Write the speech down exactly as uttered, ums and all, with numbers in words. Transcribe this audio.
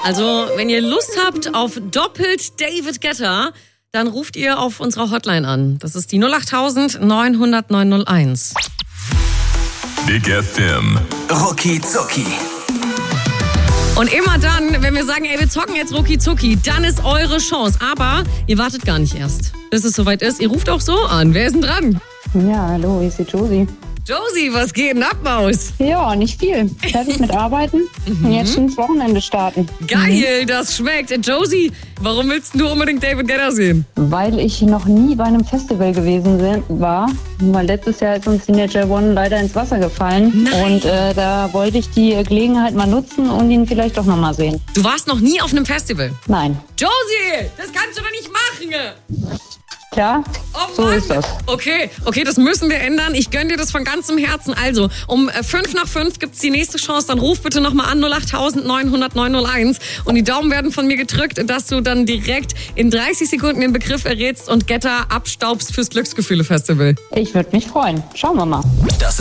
Also, wenn ihr Lust habt auf doppelt David Guetta, dann ruft ihr auf unserer Hotline an. Das ist die null acht neunhundert neunhunderteins. Big F M. Rucki Zucki. Und immer dann, wenn wir sagen, ey, wir zocken jetzt Rucki Zucki, dann ist eure Chance. Aber ihr wartet gar nicht erst, bis es soweit ist. Ihr ruft auch so an. Wer ist denn dran? Ja, hallo, hier ist die Josie. Josie, was geht denn ab, Maus? Ja, nicht viel. Fertig mit Arbeiten und jetzt schon ins Wochenende starten. Geil, das schmeckt. Josie, warum willst du unbedingt David Guetta sehen? Weil ich noch nie bei einem Festival gewesen war. Weil letztes Jahr ist uns Signature One leider ins Wasser gefallen. Nein. Und äh, da wollte ich die Gelegenheit mal nutzen und ihn vielleicht doch nochmal sehen. Du warst noch nie auf einem Festival? Nein. Josie, das kannst du doch nicht machen. Klar, Oh so Mann. ist das. Okay, okay, das müssen wir ändern. Ich gönne dir das von ganzem Herzen. Also, um fünf nach fünf gibt's die nächste Chance. Dann ruf bitte nochmal an null acht neunhundert neunhunderteins. Und die Daumen werden von mir gedrückt, dass du dann direkt in dreißig Sekunden den Begriff errätst und Guetta abstaubst fürs Glücksgefühle-Festival. Ich würde mich freuen. Schauen wir mal. Das